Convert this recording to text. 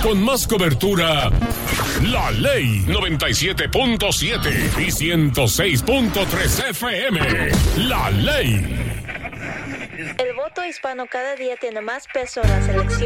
con más cobertura, La Ley 97.7 y 106.3 FM. La Ley. El voto hispano cada día tiene más peso en las elecciones.